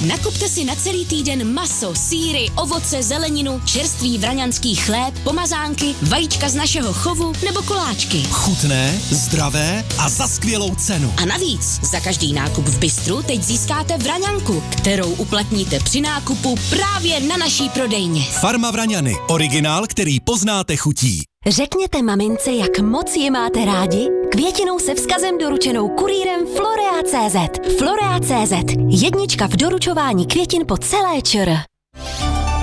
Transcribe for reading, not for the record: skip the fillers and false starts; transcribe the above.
Nakupte si na celý týden maso, sýry, ovoce, zeleninu, čerstvý vraňanský chléb, pomazánky, vajíčka z našeho chovu nebo koláčky. Chutné, zdravé a za skvělou cenu. A navíc, za každý nákup v Bistru teď získáte vraňanku, kterou uplatníte při nákupu právě na naší prodejně. Farma Vraňany, originál, který poznáte chutí. Řekněte mamince, jak moc ji máte rádi? Květinou se vzkazem doručenou kurýrem Florea.cz. Florea.cz. Jednička v doručování květin po celé ČR.